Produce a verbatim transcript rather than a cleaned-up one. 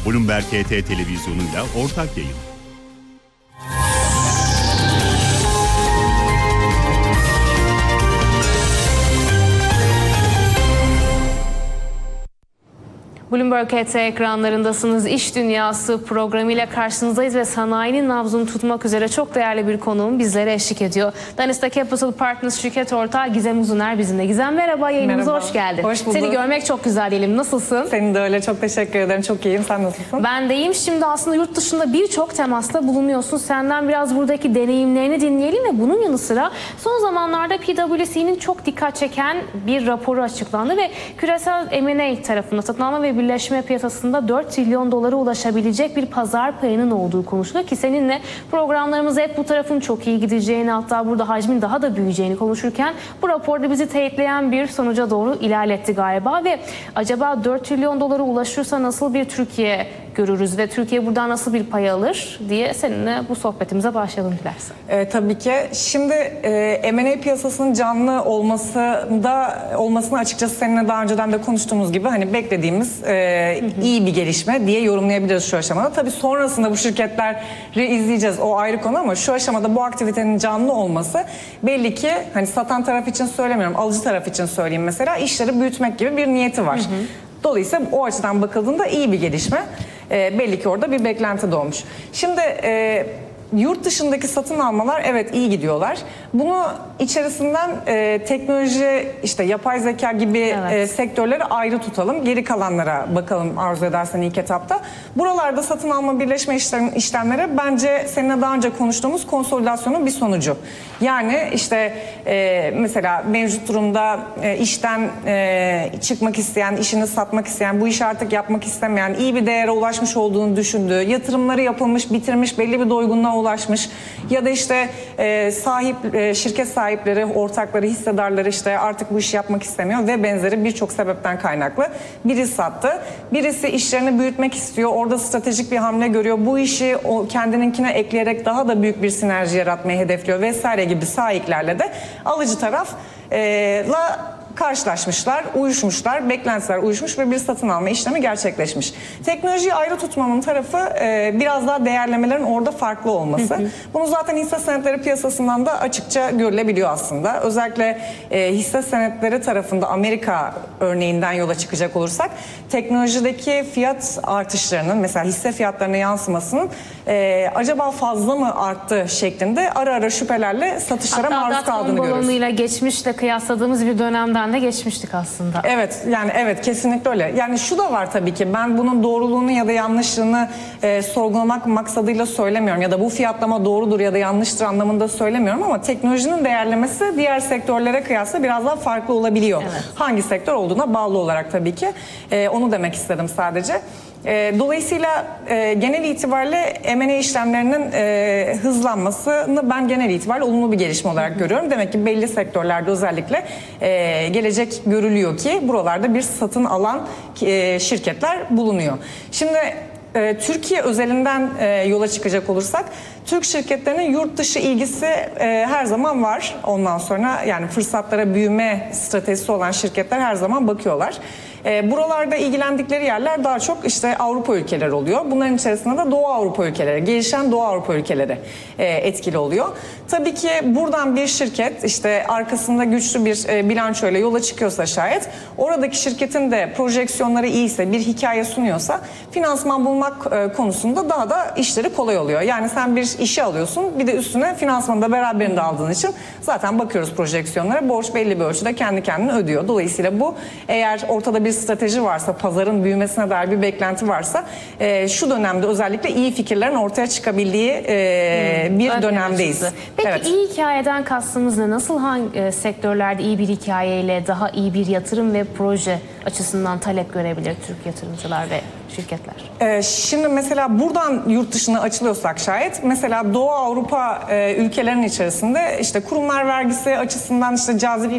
Bloomberg H T televizyonuyla ortak yayın. Bloomberg H T ekranlarındasınız. İş Dünyası programıyla karşınızdayız ve sanayinin nabzını tutmak üzere çok değerli bir konuğum bizlere eşlik ediyor. Danista Capital Partners şirket ortağı Gizem Uzuner bizimle. Gizem merhaba, yayınımıza merhaba. hoş geldin. Hoş bulduk. Seni görmek çok güzel diyelim. Nasılsın? Senin de öyle, çok teşekkür ederim. Çok iyiyim. Sen nasılsın? Ben de iyiyim. Şimdi aslında yurt dışında birçok temasta bulunuyorsun. Senden biraz buradaki deneyimlerini dinleyelim ve bunun yanı sıra son zamanlarda P W C'nin çok dikkat çeken bir raporu açıklandı ve küresel M and A tarafında satın alma ve birleşme piyasasında dört trilyon dolara ulaşabilecek bir pazar payının olduğu konuşuluyor ki seninle programlarımızda hep bu tarafın çok iyi gideceğini, hatta burada hacmin daha da büyüyeceğini konuşurken bu raporda bizi teyitleyen bir sonuca doğru ilerletti galiba ve acaba dört trilyon dolara ulaşırsa nasıl bir Türkiye görürüz ve Türkiye buradan nasıl bir pay alır diye seninle bu sohbetimize başlayalım dilersen. E, tabii ki. Şimdi e, M and A piyasasının canlı olmasında olmasını açıkçası seninle daha önceden de konuştuğumuz gibi hani beklediğimiz e, hı hı. iyi bir gelişme diye yorumlayabiliriz şu aşamada. Tabii sonrasında bu şirketleri izleyeceğiz, o ayrı konu, ama şu aşamada bu aktivitenin canlı olması belli ki hani satan taraf için söylemiyorum, alıcı taraf için söyleyeyim mesela, işleri büyütmek gibi bir niyeti var. Hı hı. Dolayısıyla o açıdan bakıldığında iyi bir gelişme. E, belli ki orada bir beklenti doğmuş. Şimdi e, yurt dışındaki satın almalar evet iyi gidiyorlar. Bunu içerisinden e, teknoloji, işte yapay zeka gibi evet. e, sektörleri ayrı tutalım. Geri kalanlara bakalım arzu edersen ilk etapta. Buralarda satın alma birleşme işlem, işlemleri bence seninle daha önce konuştuğumuz konsolidasyonun bir sonucu. Yani işte e, mesela mevcut durumda e, işten e, çıkmak isteyen, işini satmak isteyen, bu işi artık yapmak istemeyen, iyi bir değere ulaşmış olduğunu düşündüğü, yatırımları yapılmış, bitirmiş, belli bir doygunluğa ulaşmış ya da işte e, sahip e, şirket sahipleri, ortakları, hissedarları işte artık bu işi yapmak istemiyor ve benzeri birçok sebepten kaynaklı birisi sattı. Birisi işlerini büyütmek istiyor. Orada stratejik bir hamle görüyor. Bu işi o kendininkine ekleyerek daha da büyük bir sinerji yaratmayı hedefliyor vesaire gibi sahiplerle de alıcı tarafla e, karşılaşmışlar, uyuşmuşlar, beklentiler uyuşmuş ve bir satın alma işlemi gerçekleşmiş. Teknolojiyi ayrı tutmanın tarafı e, biraz daha değerlemelerin orada farklı olması. Hı hı. Bunu zaten hisse senetleri piyasasından da açıkça görülebiliyor aslında. Özellikle e, hisse senetleri tarafında Amerika örneğinden yola çıkacak olursak teknolojideki fiyat artışlarının mesela hisse fiyatlarına yansımasının e, acaba fazla mı arttı şeklinde ara ara şüphelerle satışlara hatta maruz kaldığını görüyoruz. Hatta balonuyla geçmişle kıyasladığımız bir dönemden de geçmiştik aslında. Evet, yani evet, kesinlikle öyle. Yani şu da var tabii ki, ben bunun doğruluğunu ya da yanlışlığını e, sorgulamak maksadıyla söylemiyorum ya da bu fiyatlama doğrudur ya da yanlıştır anlamında söylemiyorum, ama teknolojinin değerlemesi diğer sektörlere kıyasla biraz daha farklı olabiliyor. Evet. Hangi sektör olduğuna bağlı olarak tabii ki. E, onu demek istedim sadece. E, dolayısıyla e, genel itibariyle M and A işlemlerinin e, hızlanmasını ben genel itibariyle olumlu bir gelişme olarak görüyorum. Demek ki belli sektörlerde özellikle e, gelecek görülüyor ki buralarda bir satın alan e, şirketler bulunuyor. Şimdi e, Türkiye özelinden e, yola çıkacak olursak, Türk şirketlerinin yurt dışı ilgisi e, her zaman var. Ondan sonra yani fırsatlara büyüme stratejisi olan şirketler her zaman bakıyorlar. E, buralarda ilgilendikleri yerler daha çok işte Avrupa ülkeleri oluyor. Bunların içerisinde de Doğu Avrupa ülkeleri, gelişen Doğu Avrupa ülkeleri e, etkili oluyor. Tabii ki buradan bir şirket işte arkasında güçlü bir e, bilançoyla yola çıkıyorsa şayet, oradaki şirketin de projeksiyonları iyiyse, bir hikaye sunuyorsa finansman bulmak e, konusunda daha da işleri kolay oluyor. Yani sen bir işi alıyorsun, bir de üstüne finansmanı da beraberinde aldığın için zaten bakıyoruz projeksiyonlara, borç belli bir ölçüde kendi kendini ödüyor. Dolayısıyla bu, eğer ortada bir strateji varsa, pazarın büyümesine dair bir beklenti varsa, e, şu dönemde özellikle iyi fikirlerin ortaya çıkabildiği e, hmm, bir dönemdeyiz. Peki evet. iyi hikayeden kastımız ne? Nasıl hangi e, sektörlerde iyi bir hikayeyle daha iyi bir yatırım ve proje açısından talep görebilir Türk yatırımcılar ve şirketler? Ee, şimdi mesela buradan yurt dışına açılıyorsak şayet, mesela Doğu Avrupa e, ülkelerinin içerisinde işte kurumlar vergisi açısından işte cazip